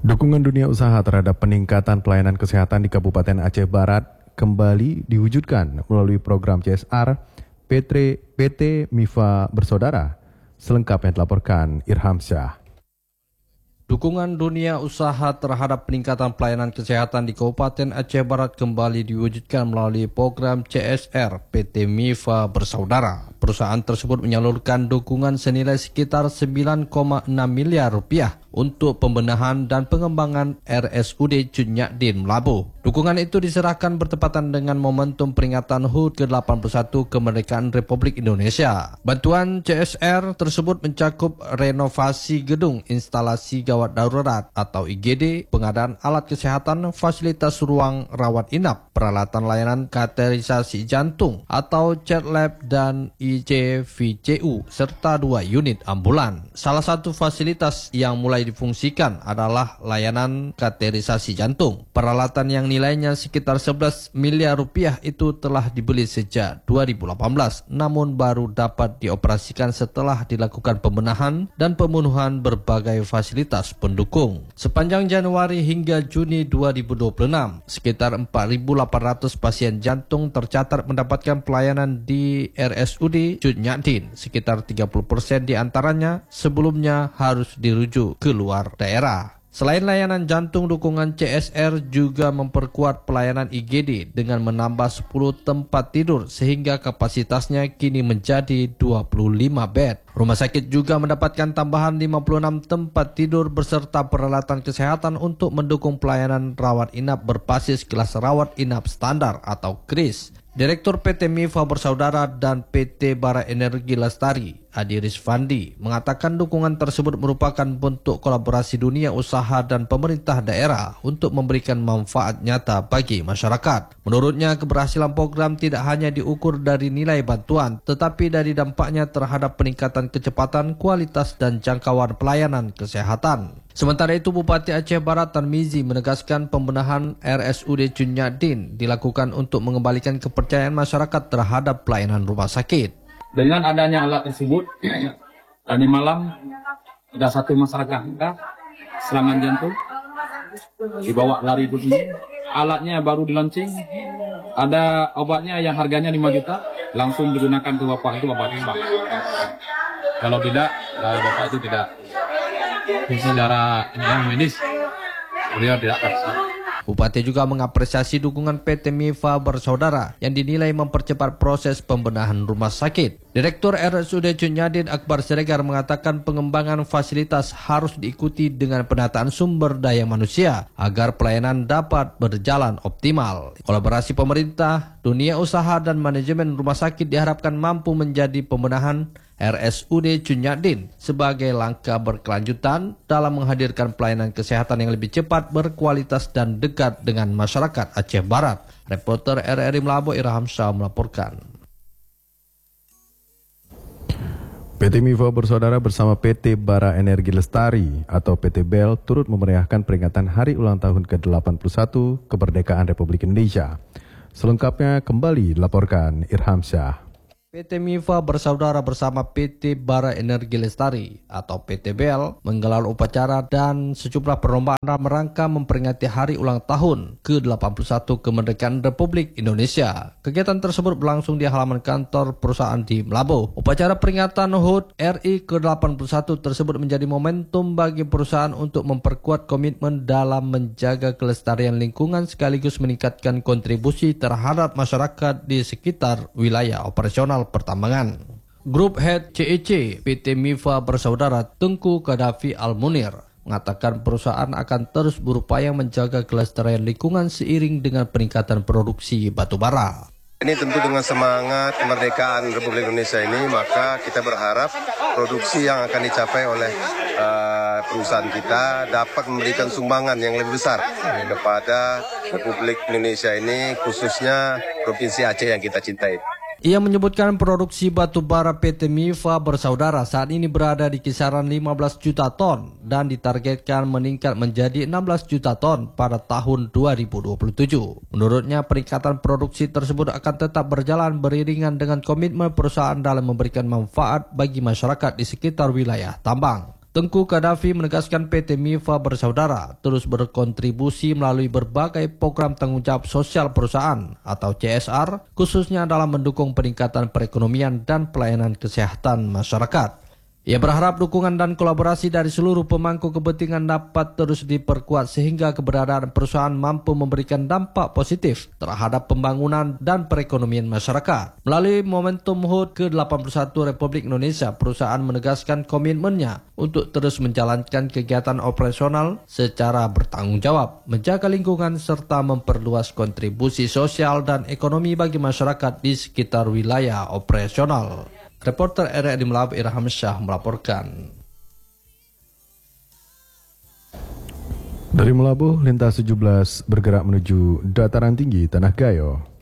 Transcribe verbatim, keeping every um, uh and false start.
Dukungan dunia usaha terhadap peningkatan pelayanan kesehatan di Kabupaten Aceh Barat kembali diwujudkan melalui program C S R P T MIFA Bersaudara. Selengkapnya dilaporkan Irham Syah. Dukungan dunia usaha terhadap peningkatan pelayanan kesehatan di Kabupaten Aceh Barat kembali diwujudkan melalui program C S R P T MIFA Bersaudara. Perusahaan tersebut menyalurkan dukungan senilai sekitar sembilan koma enam miliar rupiah untuk pembenahan dan pengembangan R S U D Cunyadin Melabuh. Dukungan itu diserahkan bertepatan dengan momentum peringatan H U D ke delapan puluh satu Kemerdekaan Republik Indonesia. Bantuan C S R tersebut mencakup renovasi gedung instalasi gawat darurat atau I G D, pengadaan alat kesehatan, fasilitas ruang rawat inap, peralatan layanan kateterisasi jantung atau cath lab dan I C V C U, serta dua unit ambulan. Salah satu fasilitas yang mulai difungsikan adalah layanan kateterisasi jantung. Peralatan yang nilainya sekitar sebelas miliar rupiah itu telah dibeli sejak dua ribu delapan belas, namun baru dapat dioperasikan setelah dilakukan pembenahan dan pemenuhan berbagai fasilitas pendukung. Sepanjang Januari hingga Juni dua ribu dua puluh enam, sekitar empat ribu delapan ratus pasien jantung tercatat mendapatkan pelayanan di R S U D Cunyadin. Sekitar tiga puluh persen di antaranya sebelumnya harus dirujuk ke luar daerah. Selain layanan jantung, dukungan C S R juga memperkuat pelayanan I G D dengan menambah sepuluh tempat tidur sehingga kapasitasnya kini menjadi dua puluh lima bed. Rumah sakit juga mendapatkan tambahan lima puluh enam tempat tidur beserta peralatan kesehatan untuk mendukung pelayanan rawat inap berbasis kelas rawat inap standar atau K R I S. Direktur P T MIFA Bersaudara dan P T Bara Energi Lestari, Adi Rizvandi, mengatakan dukungan tersebut merupakan bentuk kolaborasi dunia usaha dan pemerintah daerah untuk memberikan manfaat nyata bagi masyarakat. Menurutnya, keberhasilan program tidak hanya diukur dari nilai bantuan, tetapi dari dampaknya terhadap peningkatan kecepatan, kualitas, dan jangkauan pelayanan kesehatan. Sementara itu, Bupati Aceh Barat Tarmizi menegaskan pembenahan R S U D Cunyadin dilakukan untuk mengembalikan kepercayaan masyarakat terhadap pelayanan rumah sakit. Dengan adanya alat tersebut, tadi malam ada satu masyarakat kita serangan jantung dibawa lari dulu. Alatnya baru dilaunching, ada obatnya yang harganya lima juta, langsung digunakan ke bapak itu bapak timbang. Kalau tidak, bapak itu tidak secara ini medis, beliau tidak akan. Bupati juga mengapresiasi dukungan P T MIFA Bersaudara yang dinilai mempercepat proses pembenahan rumah sakit. Direktur R S U D Cunyadin Akbar Siregar mengatakan pengembangan fasilitas harus diikuti dengan penataan sumber daya manusia agar pelayanan dapat berjalan optimal. Kolaborasi pemerintah, dunia usaha, dan manajemen rumah sakit diharapkan mampu menjadi pembenahan R S U D Cunyadin sebagai langkah berkelanjutan dalam menghadirkan pelayanan kesehatan yang lebih cepat, berkualitas, dan dekat dengan masyarakat Aceh Barat. Reporter R R I Melabuh Irham Syah melaporkan. P T MIFA Bersaudara bersama P T Bara Energi Lestari atau P T B E L turut memeriahkan peringatan Hari Ulang Tahun ke delapan puluh satu Kemerdekaan Republik Indonesia. Selengkapnya kembali dilaporkan Irham Syah. P T MIFA Bersaudara bersama P T Bara Energi Lestari atau P T B E L menggelar upacara dan sejumlah perlombaan dalam rangka memperingati Hari Ulang Tahun ke delapan puluh satu Kemerdekaan Republik Indonesia. Kegiatan tersebut berlangsung di halaman kantor perusahaan di Melabuh. Upacara peringatan H U D R I ke delapan puluh satu tersebut menjadi momentum bagi perusahaan untuk memperkuat komitmen dalam menjaga kelestarian lingkungan sekaligus meningkatkan kontribusi terhadap masyarakat di sekitar wilayah operasional pertambangan. Grup Head C E C P T MIFA Bersaudara Tengku Kadafi Al-Munir mengatakan perusahaan akan terus berupaya menjaga kelestarian lingkungan seiring dengan peningkatan produksi batubara. Ini tentu dengan semangat kemerdekaan Republik Indonesia ini, maka kita berharap produksi yang akan dicapai oleh uh, perusahaan kita dapat memberikan sumbangan yang lebih besar kepada Republik Indonesia ini, khususnya Provinsi Aceh yang kita cintai. Ia menyebutkan produksi batu bara P T MIFA Bersaudara saat ini berada di kisaran lima belas juta ton dan ditargetkan meningkat menjadi enam belas juta ton pada tahun dua ribu dua puluh tujuh. Menurutnya, peningkatan produksi tersebut akan tetap berjalan beriringan dengan komitmen perusahaan dalam memberikan manfaat bagi masyarakat di sekitar wilayah tambang. Tengku Gaddafi menegaskan P T Mifa Bersaudara terus berkontribusi melalui berbagai program tanggung jawab sosial perusahaan atau C S R, khususnya dalam mendukung peningkatan perekonomian dan pelayanan kesehatan masyarakat. Ia berharap dukungan dan kolaborasi dari seluruh pemangku kepentingan dapat terus diperkuat sehingga keberadaan perusahaan mampu memberikan dampak positif terhadap pembangunan dan perekonomian masyarakat. Melalui momentum H U T ke delapan puluh satu Republik Indonesia, perusahaan menegaskan komitmennya untuk terus menjalankan kegiatan operasional secara bertanggung jawab, menjaga lingkungan serta memperluas kontribusi sosial dan ekonomi bagi masyarakat di sekitar wilayah operasional. Reporter R R I Melabu Irham Syah melaporkan. Dari Melabu, lintas tujuh belas bergerak menuju dataran tinggi Tanah Gayo.